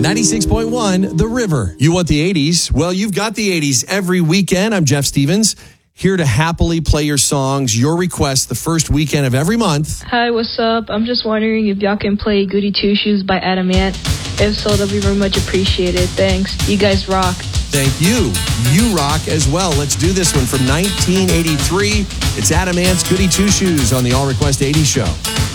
96.1, The River. You want the 80s? Well, you've got the 80s every weekend. I'm Jeff Stevens, here to happily play your songs, your requests, the first weekend of every month. Hi, what's up? I'm just wondering if y'all can play Goody Two Shoes by Adamant. If so, that'll be very much appreciated. Thanks. You guys rock. Thank you. You rock as well. Let's do this one from 1983. It's Adamant's Goody Two Shoes on the All Request 80s show.